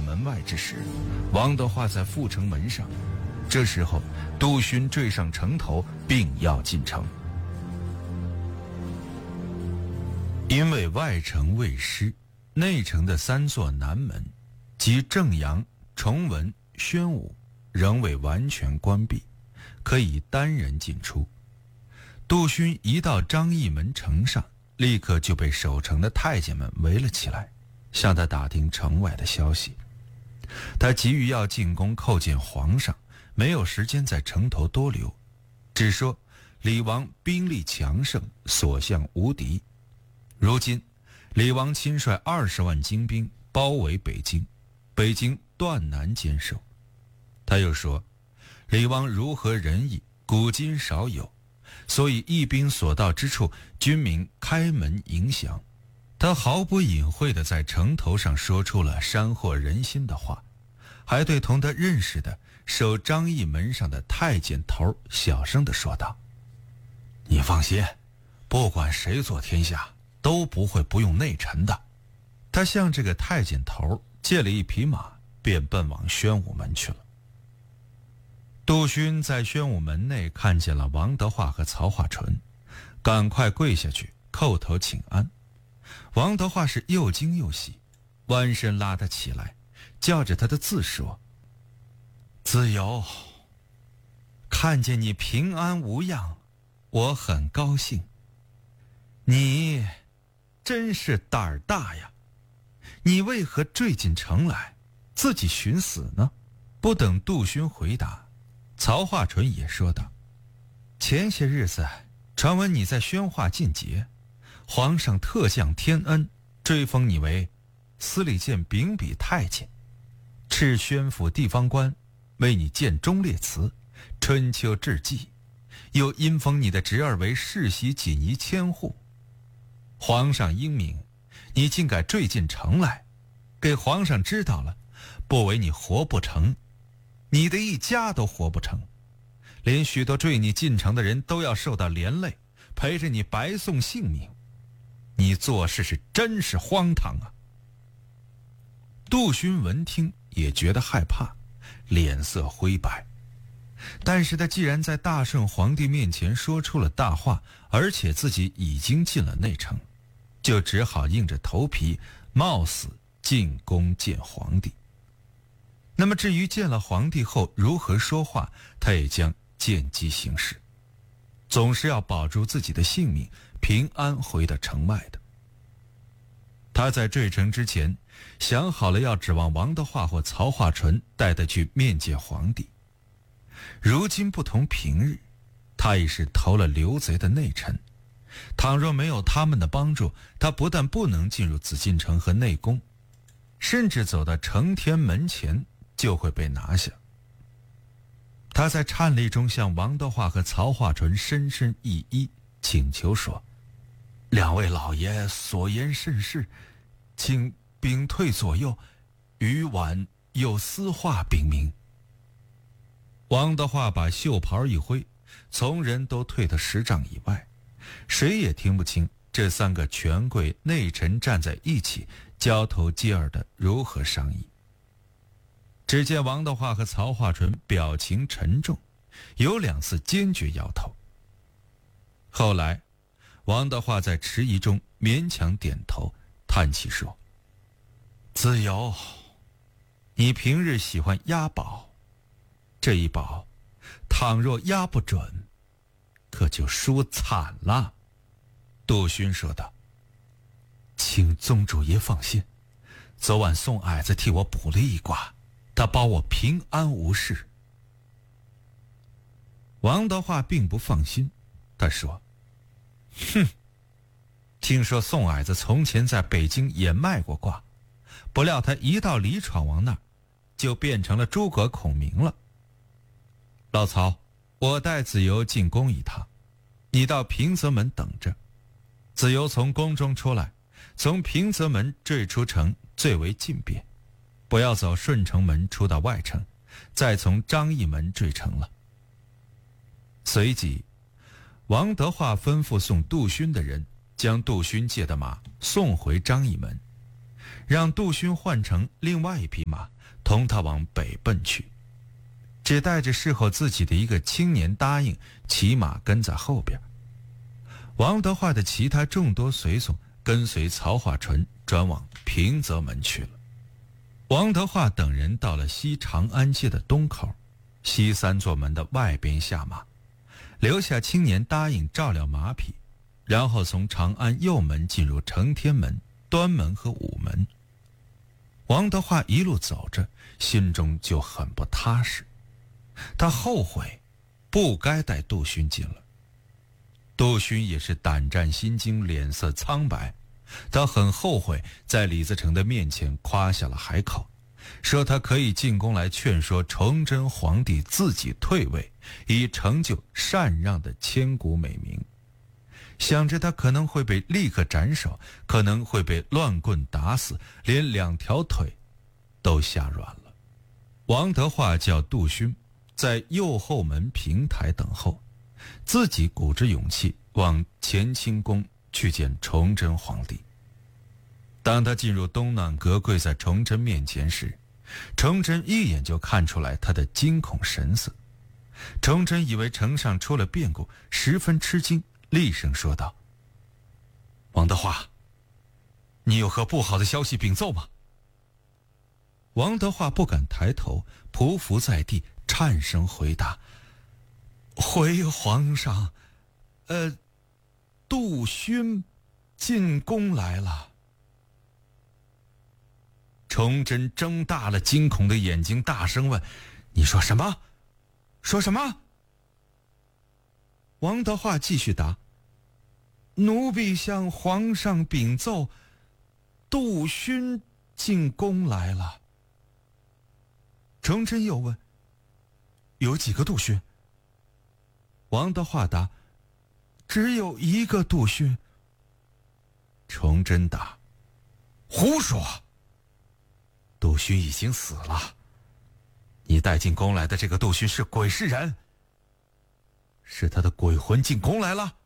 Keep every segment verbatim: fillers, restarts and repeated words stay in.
门外之时，王德化在阜城门上。这时候，杜勋坠上城头，并要进城。因为外城未失，内城的三座南门，即正阳、崇文、宣武，仍未完全关闭，可以单人进出。杜勋一到张义门城上，立刻就被守城的太监们围了起来，向他打听城外的消息。他急于要进宫叩见皇上，没有时间在城头多留，只说李王兵力强盛，所向无敌。如今李王亲率二十万精兵包围北京，北京断难坚守。他又说，李王如何仁义，古今少有，所以义兵所到之处，军民开门迎降。他毫不隐晦地在城头上说出了煽惑人心的话，还对同他认识的守张义门上的太监头小声地说道：你放心，不管谁做天下，都不会不用内臣的。他向这个太监头借了一匹马，便奔往宣武门去了。杜勋在宣武门内看见了王德化和曹化淳，赶快跪下去叩头请安。王德化是又惊又喜，弯身拉他起来，叫着他的字说：子由，看见你平安无恙，我很高兴。你真是胆儿大呀，你为何坠进城来，自己寻死呢？不等杜勋回答，曹化淳也说道：前些日子传闻你在宣化进节，皇上特降天恩，追封你为司礼监秉笔太监，敕宣府地方官为你建忠烈祠、春秋志记，又因封你的侄儿为世袭锦衣千户。皇上英明，你竟敢坠进城来，给皇上知道了，不为你活不成，你的一家都活不成，连许多坠你进城的人都要受到连累，陪着你白送性命。你做事是真是荒唐啊！杜勋闻听也觉得害怕，脸色灰白。但是他既然在大圣皇帝面前说出了大话，而且自己已经进了内城，就只好硬着头皮冒死进宫见皇帝。那么至于见了皇帝后如何说话，他也将见机行事，总是要保住自己的性命，平安回到城外的。他在坠城之前想好了，要指望王德化或曹化淳带他去面见皇帝。如今不同平日，他已是投了刘贼的内臣，倘若没有他们的帮助，他不但不能进入紫禁城和内宫，甚至走到承天门前就会被拿下。他在颤栗中向王德化和曹化淳深深一揖，请求说：两位老爷所言甚是，请禀退左右，余晚有私话禀明。王德化把袖袍一挥，从人都退到十丈以外，谁也听不清这三个权贵内臣站在一起，交头接耳的如何商议。只见王德化和曹化淳表情沉重，有两次坚决摇头。后来王德化在迟疑中勉强点头，叹气说：子由，你平日喜欢押宝，这一宝倘若押不准，可就输惨了。杜勋说道：请宗主爷放心，昨晚宋矮子替我卜了一卦，他保我平安无事。王德化并不放心，他说：哼，听说宋矮子从前在北京也卖过卦，不料他一到李闯王那儿，就变成了诸葛孔明了。老曹，我带子由进宫一趟，你到平泽门等着。子由从宫中出来，从平泽门坠出城最为近便，不要走顺城门出到外城，再从张义门坠城了。随即王德化吩咐送杜勋的人将杜勋借的马送回张义门， 让杜勋换成另外一匹马，同他往北奔去，只带着侍候自己的一个青年答应骑马跟在后边。王德化的其他众多随从跟随曹化纯转往平泽门去了。王德化等人到了西长安街的东口，西三座门的外边下马，留下青年答应照料马匹，然后从长安右门进入承天门、端门和午门。王德化一路走着，心中就很不踏实，他后悔不该带杜勋进了。杜勋也是胆战心惊，脸色苍白，他很后悔在李自成的面前夸下了海口，说他可以进宫来劝说崇祯皇帝自己退位，以成就禅让的千古美名。想着他可能会被立刻斩首，可能会被乱棍打死，连两条腿都吓软了。王德化叫杜勋在右后门平台等候，自己鼓着勇气往乾清宫去见崇祯皇帝。当他进入东暖阁，跪在崇祯面前时，崇祯一眼就看出来他的惊恐神色。崇祯以为城上出了变故，十分吃惊，厉声说道：“王德化，你有何不好的消息禀奏吗？”王德化不敢抬头，匍匐在地，颤声回答：“回皇上，呃，杜勋进宫来了。”崇祯睁大了惊恐的眼睛，大声问：“你说什么？说什么？”王德化继续答：“奴婢向皇上禀奏，杜勋进宫来了。”崇祯又问：“有几个杜勋？”王德化答：“只有一个杜勋。”崇祯答：“胡说！杜勋已经死了，你带进宫来的这个杜勋是鬼是人？是他的鬼魂进宫来了？”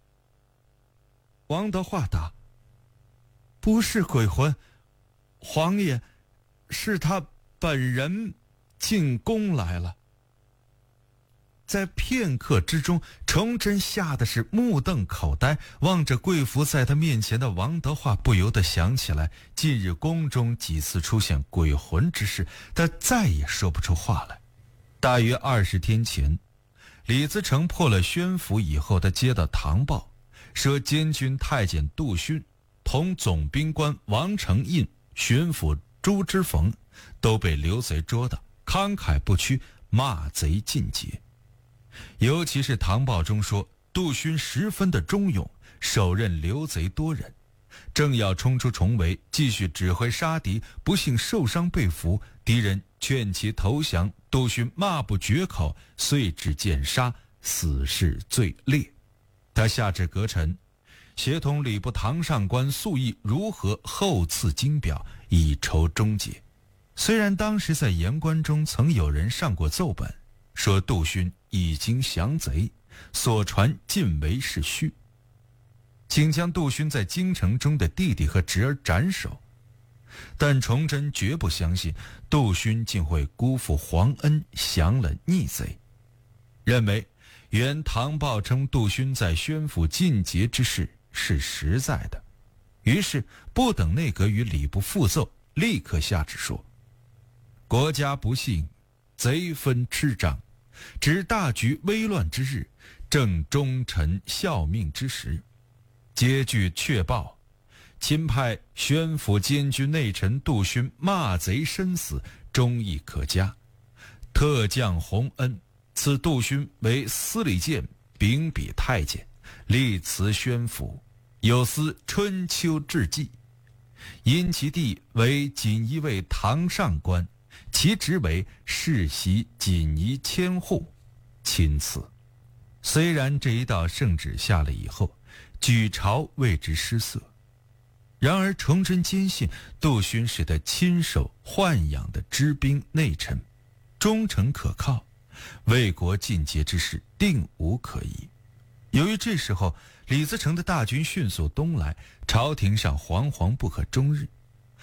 王德化答：“不是鬼魂，皇爷，是他本人进宫来了。”在片刻之中，崇祯吓得是目瞪口呆，望着跪伏在他面前的王德化，不由得想起来近日宫中几次出现鬼魂之事，他再也说不出话来。大约二十天前，李自成破了宣府以后，他接到唐报，说监军太监杜勋同总兵官王承胤、巡抚朱之冯都被刘贼捉到，慷慨不屈，骂贼尽节。尤其是唐报中说，杜勋十分的忠勇，手刃刘贼多人，正要冲出重围，继续指挥杀敌，不幸受伤被俘，敌人劝其投降，杜勋骂不绝口，遂至剑杀，死事最烈。他下旨阁臣，协同礼部堂上官粟义如何后赐金表，以酬终结。虽然当时在言官中曾有人上过奏本，说杜勋已经降贼，所传尽为是虚，请将杜勋在京城中的弟弟和侄儿斩首。但崇祯绝不相信杜勋竟会辜负皇恩，降了逆贼，认为原唐报称杜勋在宣府尽节之事是实在的，于是不等内阁与礼部复奏，立刻下旨说：国家不幸，贼分吃张，值大局危乱之日，正忠臣效命之时，皆据确报，钦派宣府监军内臣杜勋骂贼身死，忠义可嘉，特降洪恩，赐杜勋为司礼监，秉笔太监，立辞宣府，有司春秋志记，因其弟为锦衣卫堂上官，其职为世袭锦衣千户，钦赐。虽然这一道圣旨下了以后，举朝为之失色，然而崇祯坚信杜勋是他亲手豢养的知兵内臣，忠诚可靠，为国尽节之事定无可疑。由于这时候李自成的大军迅速东来，朝廷上惶惶不可终日，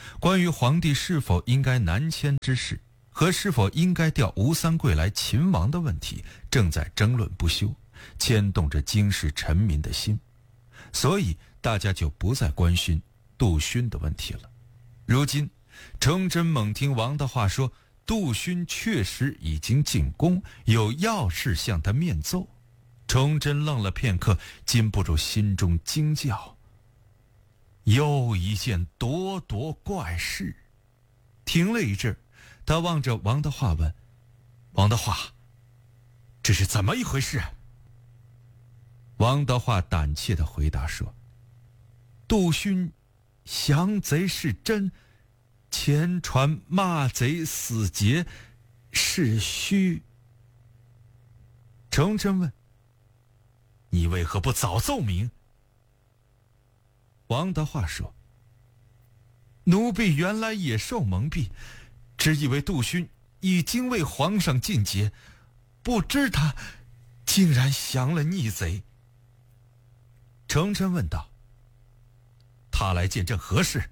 关于皇帝是否应该南迁之事和是否应该调吴三桂来擒王的问题正在争论不休，牵动着京师臣民的心，所以大家就不再关心杜勋的问题了。如今崇祯猛听王的话说杜勋确实已经进宫，有要事向他面奏，崇祯愣了片刻，禁不住心中惊叫，又一件咄咄怪事。停了一阵，他望着王德化问：王德化，这是怎么一回事？王德化胆怯地回答说：杜勋降贼是真，前传骂贼死节是虚。崇祯问：你为何不早奏明？王德化说：奴婢原来也受蒙蔽，只以为杜勋已经为皇上尽节，不知他竟然降了逆贼。崇祯问道：他来见证何事？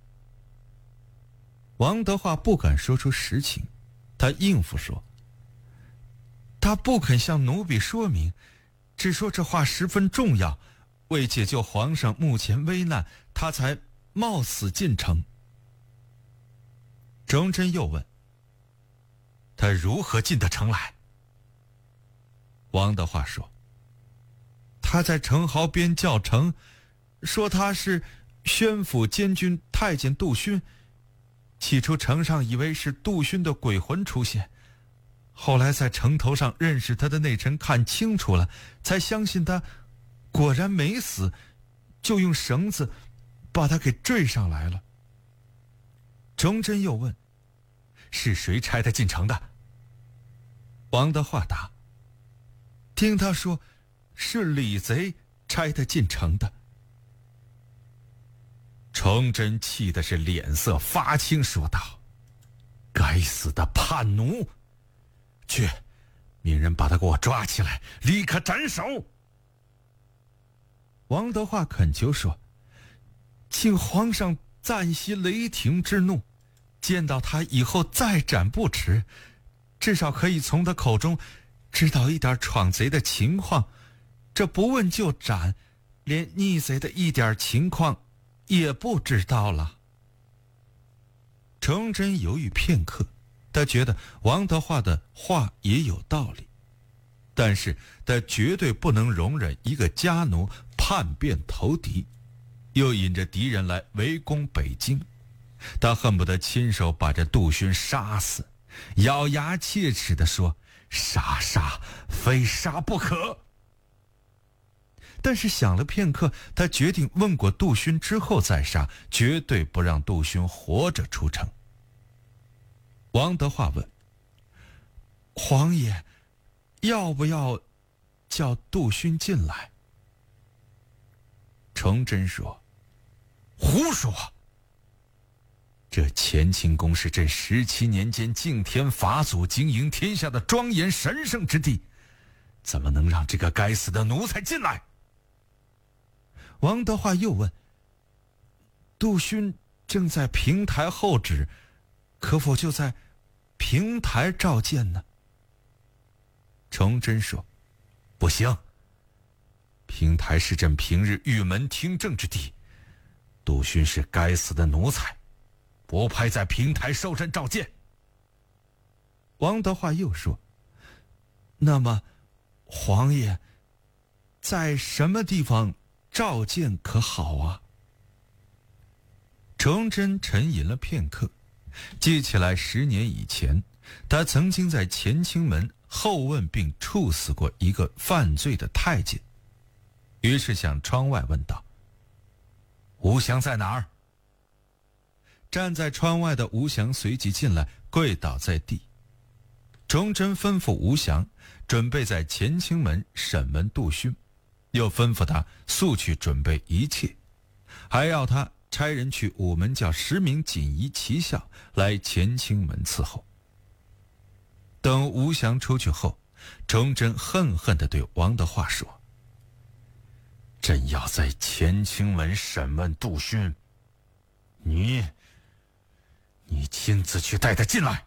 王德化不敢说出实情，他应付说：他不肯向奴婢说明，只说这话十分重要，为解救皇上目前危难，他才冒死进城。崇祯又问：他如何进得城来？王德化说：他在城壕边叫城，说他是宣府监军太监杜勋。起初城上以为是杜勋的鬼魂出现，后来在城头上认识他的内臣看清楚了，才相信他果然没死，就用绳子把他给坠上来了。崇祯又问：是谁差他进城的？王德化答：听他说是李贼差他进城的。崇祯气的是脸色发青，说道：该死的叛奴，去命人把他给我抓起来，立刻斩首。王德化恳求说：请皇上暂息雷霆之怒，见到他以后再斩不迟，至少可以从他口中知道一点闯贼的情况，这不问就斩，连逆贼的一点情况也不知道了。崇祯犹豫片刻，他觉得王德化的话也有道理，但是他绝对不能容忍一个家奴叛变投敌，又引着敌人来围攻北京，他恨不得亲手把这杜勋杀死，咬牙切齿地说：杀杀，非杀不可。但是想了片刻，他决定问过杜勋之后再杀，绝对不让杜勋活着出城。王德化问：皇爷要不要叫杜勋进来？崇祯说：胡说！这乾清宫是朕十七年间敬天法祖经营天下的庄严神圣之地，怎么能让这个该死的奴才进来？王德化又问：杜勋正在平台候旨，可否就在平台召见呢？崇祯说：不行，平台是朕平日御门听政之地，杜勋是该死的奴才，不派在平台受朕召见。王德化又说：那么皇爷在什么地方召见可好啊？崇祯沉吟了片刻，记起来十年以前，他曾经在乾清门后问并处死过一个犯罪的太监，于是向窗外问道：吴降在哪儿？站在窗外的吴降随即进来，跪倒在地。崇祯吩咐吴降准备在乾清门审问杜勋，又吩咐他速去准备一切，还要他差人去午门叫十名锦衣骑校来乾清门伺候。等吴降出去后，崇祯恨恨地对王德化说：朕要在乾清门审问杜勋，你你亲自去带他进来。